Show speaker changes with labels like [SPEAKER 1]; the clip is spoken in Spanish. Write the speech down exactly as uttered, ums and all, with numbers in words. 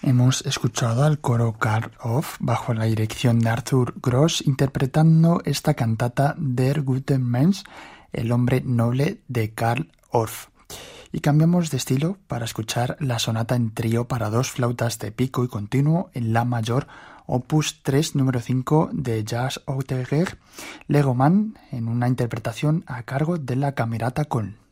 [SPEAKER 1] Hemos escuchado al coro Karl Orff bajo la dirección de Arthur Gross interpretando esta cantata Der gute Mensch, el hombre noble de Karl Orff. Y cambiamos de estilo para escuchar la sonata en trío para dos flautas de pico y continuo en la mayor, opus tres número cinco de Jacques Oettger Legoman, en una interpretación a cargo de la Camerata Köln.